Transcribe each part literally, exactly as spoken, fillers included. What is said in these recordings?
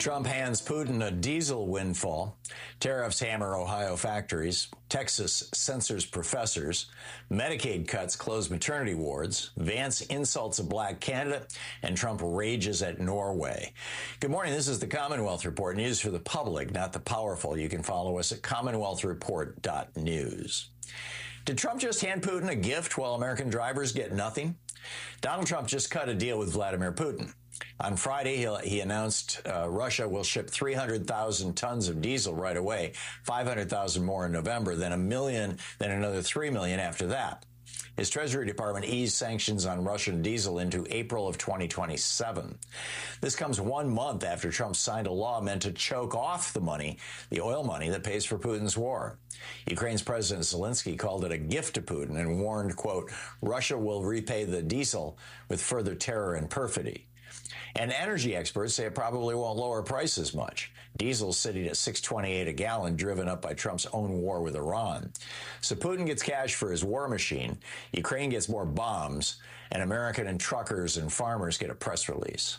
Trump hands Putin a diesel windfall. Tariffs hammer Ohio factories. Texas censors professors. Medicaid cuts close maternity wards. Vance insults a black candidate. And Trump rages at Norway. Good morning. This is the Commonwealth Report. News for the public, not the powerful. You can follow us at commonwealth report dot news. Did Trump just hand Putin a gift while American drivers get nothing? Donald Trump just cut a deal with Vladimir Putin. On Friday, he, he announced uh, Russia will ship three hundred thousand tons of diesel right away, five hundred thousand more in November, then a million, then another three million after that. His Treasury Department eased sanctions on Russian diesel into April of twenty twenty-seven. This comes one month after Trump signed a law meant to choke off the money, the oil money that pays for Putin's war. Ukraine's President Zelensky called it a gift to Putin and warned, quote, Russia will repay the diesel with further terror and perfidy. And energy experts say it probably won't lower prices much. Diesel's sitting at six twenty-eight a gallon, driven up by Trump's own war with Iran. So Putin gets cash for his war machine, Ukraine gets more bombs, and American and truckers and farmers get a press release.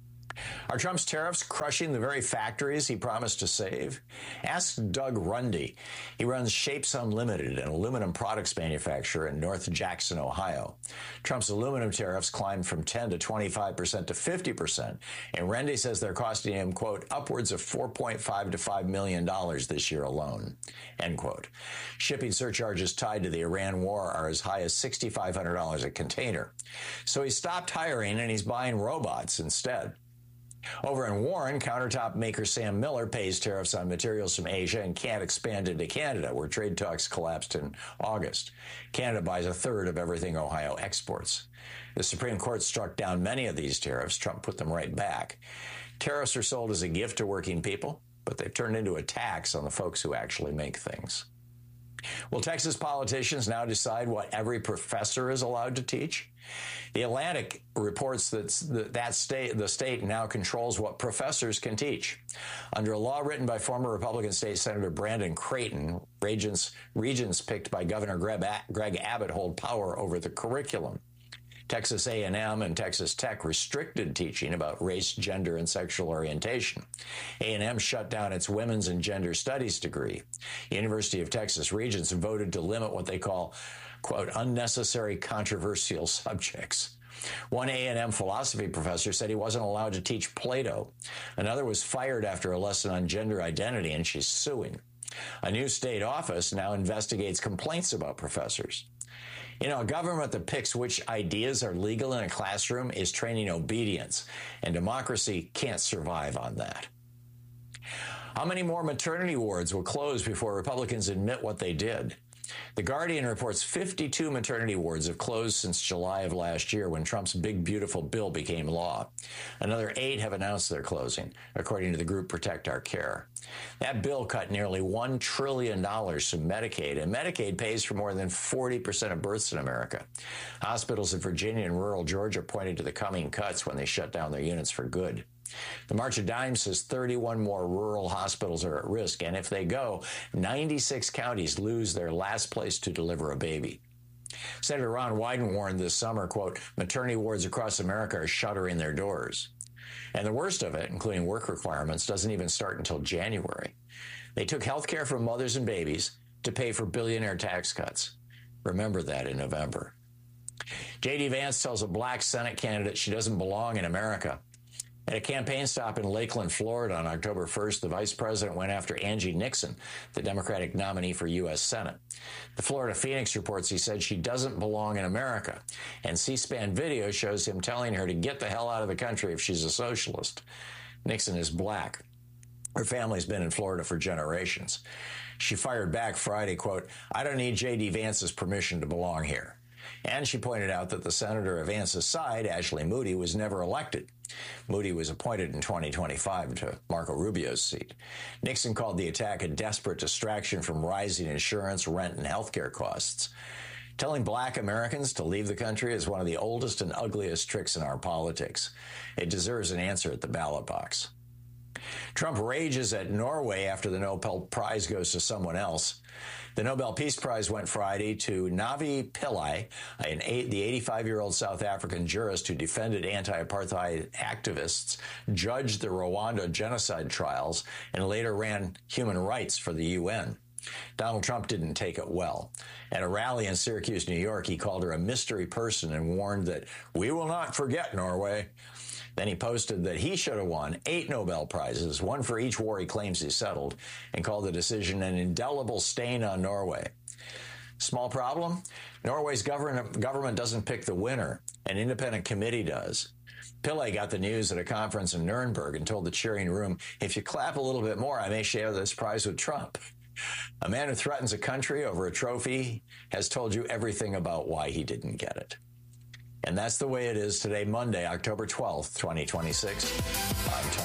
Are Trump's tariffs crushing the very factories he promised to save? Ask Doug Runde. He runs Shapes Unlimited, an aluminum products manufacturer in North Jackson, Ohio. Trump's aluminum tariffs climbed from ten to twenty-five percent to fifty percent, and Runde says they're costing him, quote, upwards of four point five to five million dollars this year alone, end quote. Shipping surcharges tied to the Iran war are as high as six thousand five hundred dollars a container. So he stopped hiring and he's buying robots instead. Over in Warren, countertop maker Sam Miller pays tariffs on materials from Asia and can't expand into Canada, where trade talks collapsed in August. Canada buys a third of everything Ohio exports. The Supreme Court struck down many of these tariffs. Trump put them right back. Tariffs are sold as a gift to working people, but they've turned into a tax on the folks who actually make things. Will Texas politicians now decide what every professor is allowed to teach? The Atlantic reports that that state, the state now controls what professors can teach. Under a law written by former Republican State Senator Brandon Creighton, regents, regents picked by Governor Greg Abbott hold power over the curriculum. Texas A and M and Texas Tech restricted teaching about race, gender, and sexual orientation. A and M shut down its women's and gender studies degree. The University of Texas regents voted to limit what they call, quote, unnecessary controversial subjects. One A and M philosophy professor said he wasn't allowed to teach Plato. Another was fired after a lesson on gender identity, and she's suing. A new state office now investigates complaints about professors. You know, a government that picks which ideas are legal in a classroom is training obedience, and democracy can't survive on that. How many more maternity wards will close before Republicans admit what they did? The Guardian reports fifty-two maternity wards have closed since July of last year when Trump's big, beautiful bill became law. Another eight have announced their closing, according to the group Protect Our Care. That bill cut nearly one trillion dollars from Medicaid, and Medicaid pays for more than forty percent of births in America. Hospitals in Virginia and rural Georgia pointed to the coming cuts when they shut down their units for good. The March of Dimes says thirty-one more rural hospitals are at risk, and if they go, ninety-six counties lose their last place to deliver a baby. Senator Ron Wyden warned this summer, quote, maternity wards across America are shuttering their doors. And the worst of it, including work requirements, doesn't even start until January. They took health care from mothers and babies to pay for billionaire tax cuts. Remember that in November. J D Vance tells a black Senate candidate she doesn't belong in America. At a campaign stop in Lakeland, Florida on October first, the vice president went after Angie Nixon, the Democratic nominee for U S Senate. The Florida Phoenix reports he said she doesn't belong in America, and C-SPAN video shows him telling her to get the hell out of the country if she's a socialist. Nixon is black. Her family's been in Florida for generations. She fired back Friday, quote, I don't need J D Vance's permission to belong here. And she pointed out that the senator of Vance's side, Ashley Moody, was never elected. Moody was appointed in twenty twenty-five to Marco Rubio's seat. Nixon called the attack a desperate distraction from rising insurance, rent, and health care costs. Telling black Americans to leave the country is one of the oldest and ugliest tricks in our politics. It deserves an answer at the ballot box. Trump rages at Norway after the Nobel Prize goes to someone else. The Nobel Peace Prize went Friday to Navi Pillay, an eight, the eighty-five-year-old South African jurist who defended anti-apartheid activists, judged the Rwanda genocide trials, and later ran human rights for the U N. Donald Trump didn't take it well. At a rally in Syracuse, New York, he called her a mystery person and warned that we will not forget Norway. Then he posted that he should have won eight Nobel Prizes, one for each war he claims he settled, and called the decision an indelible stain on Norway. Small problem? Norway's government, government doesn't pick the winner. An independent committee does. Pillay got the news at a conference in Nuremberg and told the cheering room, if you clap a little bit more, I may share this prize with Trump. A man who threatens a country over a trophy has told you everything about why he didn't get it. And that's the way it is today, Monday, October twelfth, twenty twenty-six. I'm Tom.